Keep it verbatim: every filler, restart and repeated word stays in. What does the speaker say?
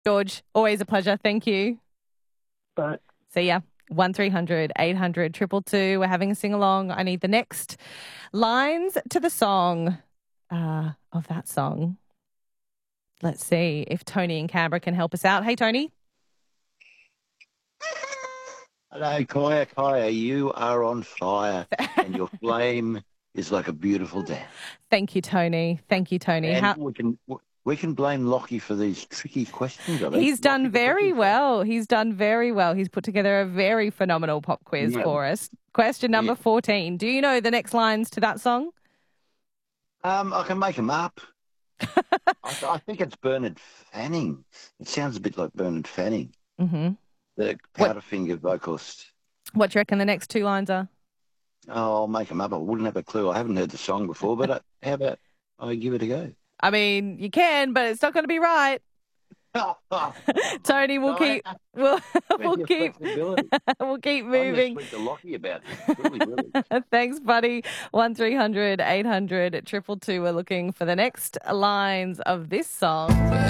George, always a pleasure. Thank you. Bye. See ya. one three hundred eight hundred two two two. We're having a sing-along. I need the next lines to the song uh, of that song. Let's see if Tony in Canberra can help us out. Hey, Tony. Hello, Kaya. Kaya, you are on fire and your flame is like a beautiful dance. Thank you, Tony. Thank you, Tony. And How- we can we can blame Lockie for these tricky questions. I think. He's done Lockie very for- well. He's done very well. He's put together a very phenomenal pop quiz Yeah. for us. Question number Yeah. fourteen. Do you know the next lines to that song? Um, I can make them up. I, I think it's Bernard Fanning. It sounds a bit like Bernard Fanning, Mm-hmm. the Powderfinger vocalist. What do you reckon the next two lines are? Oh, I'll make them up. I wouldn't have a clue. I haven't heard the song before, but uh, how about I give it a go? I mean, you can, but it's not going to be right. Tony, we'll No, keep I- we'll Where's we'll your keep flexibility? we'll keep I'm gonna moving. speak to Lockie about this. Really, really. Thanks, buddy. One three hundred eight hundred triple two. We're looking for the next lines of this song.